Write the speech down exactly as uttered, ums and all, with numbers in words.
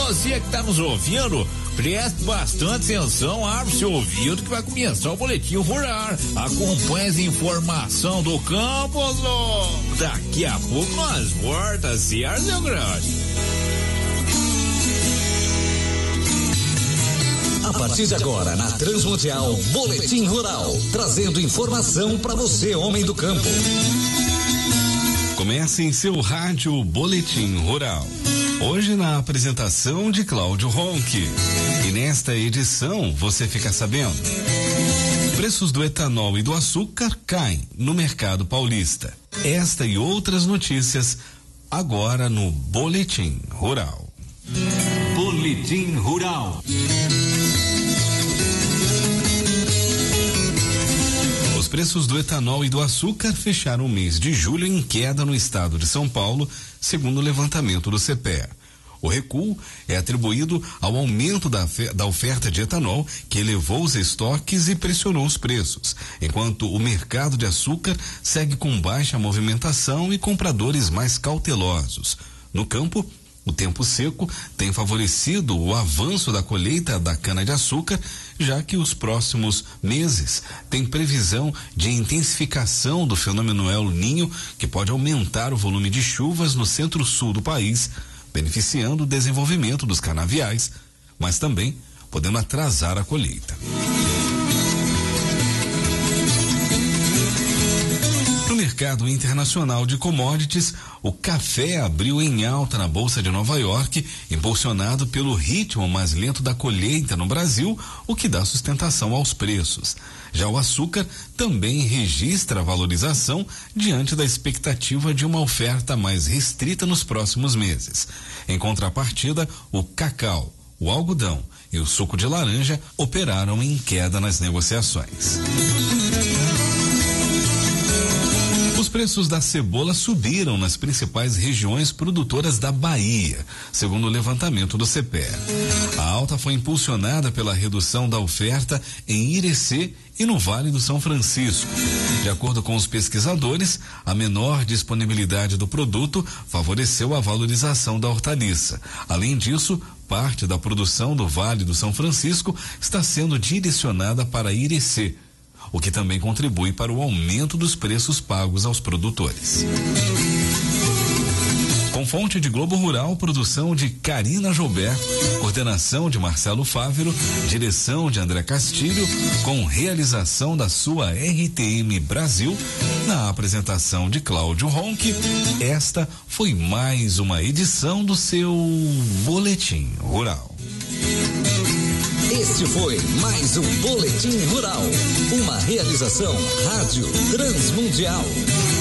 Você que tá nos ouvindo, preste bastante atenção, abre seu ouvido que vai começar o Boletim Rural. Acompanhe as informações do campo, Lô. Daqui a pouco nós volta, certo, meu grande? A partir de agora, na Transmundial, Boletim Rural, trazendo informação para você, homem do campo. Comece em seu rádio Boletim Rural. Hoje na apresentação de Cláudio Ronque. E nesta edição você fica sabendo: preços do etanol e do açúcar caem no mercado paulista. Esta e outras notícias agora no Boletim Rural. Boletim Rural. Os preços do etanol e do açúcar fecharam o mês de julho em queda no estado de São Paulo, segundo o levantamento do C P E A. O recuo é atribuído ao aumento da, da oferta de etanol, que elevou os estoques e pressionou os preços, enquanto o mercado de açúcar segue com baixa movimentação e compradores mais cautelosos. No campo, o tempo seco tem favorecido o avanço da colheita da cana-de-açúcar, já que os próximos meses têm previsão de intensificação do fenômeno El Niño, que pode aumentar o volume de chuvas no centro-sul do país, beneficiando o desenvolvimento dos canaviais, mas também podendo atrasar a colheita. No mercado internacional de commodities, o café abriu em alta na Bolsa de Nova York, impulsionado pelo ritmo mais lento da colheita no Brasil, o que dá sustentação aos preços. Já o açúcar também registra valorização diante da expectativa de uma oferta mais restrita nos próximos meses. Em contrapartida, o cacau, o algodão e o suco de laranja operaram em queda nas negociações. Os preços da cebola subiram nas principais regiões produtoras da Bahia, segundo o levantamento do C P E A. A alta foi impulsionada pela redução da oferta em Irecê e no Vale do São Francisco. De acordo com os pesquisadores, a menor disponibilidade do produto favoreceu a valorização da hortaliça. Além disso, parte da produção do Vale do São Francisco está sendo direcionada para Irecê, o que também contribui para o aumento dos preços pagos aos produtores. Com fonte de Globo Rural, produção de Karina Joubert, coordenação de Marcelo Fávero, direção de André Castilho, com realização da sua R T M Brasil, na apresentação de Cláudio Ronque, esta foi mais uma edição do seu Boletim Rural. Este foi mais um Boletim Rural, uma realização Rádio Transmundial.